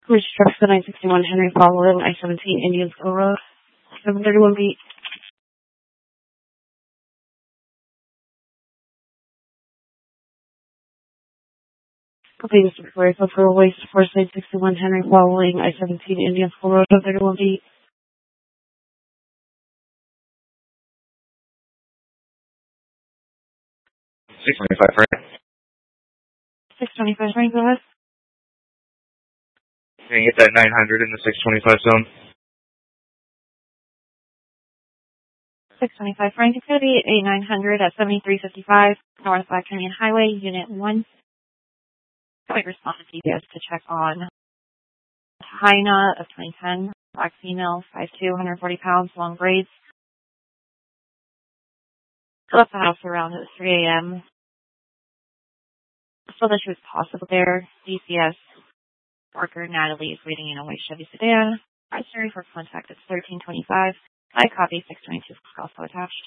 Which trucks the 961 Henry Follow I-17 Indian School Road, 731 beat. Okay, Mr. Victoria, so for waste force 961 Henry following I-17 Indian School Road, 731 beat. 625, right? 625, Frank, go ahead. Can you get that 900 in the 625 zone? 625, Frank, it's going to be a 900 at 7355 North Black Canyon Highway, Unit 1. Quick response to CBS to check on Hyena of 2010, black female, 5'2", 140 pounds, long braids. Left the house around 3 a.m. Saw that she was possible there. DCS worker Natalie is waiting in a white Chevy sedan. Primary for contact is 1325. I copy 622 also attached.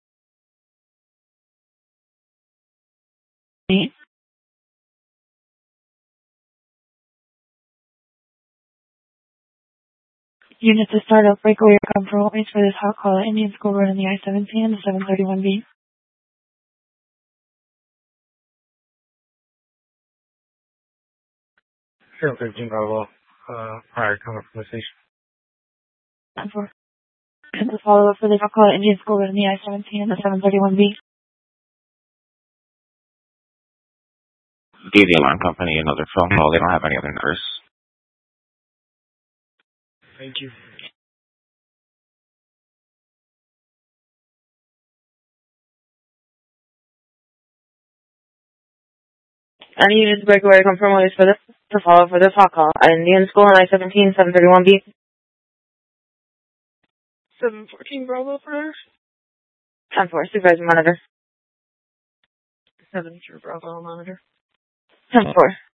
Unit to start up breakaway or control points for this hot call at Indian School Road in the I-17 and the 731B. Sure, 15 Bravo, prior coming from the station. 10-4. And the follow-up for this hot call at Indian School Road in the I-17 and the 731B. The alarm company, another phone call. They don't have any other nurse. Thank you. Any units breakaway confirm orders for this to follow for this hot call at Indian School on I-17, 731B. 714 Bravo first. 10-4, supervisor monitor. 7 Bravo monitor. 10-4.